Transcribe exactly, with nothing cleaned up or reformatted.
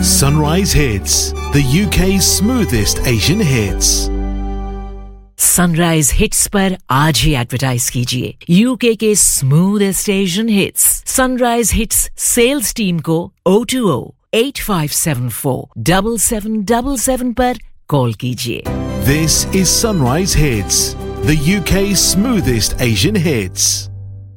Sunrise Hits, the U K's smoothest Asian hits. Sunrise hits पर आज ही advertise कीजिए UK के smoothest Asian hits. Sunrise hits sales team को O two O eight five seven four seven seven seven seven पर call कीजिए। This is Sunrise Hits, the U K's smoothest Asian hits.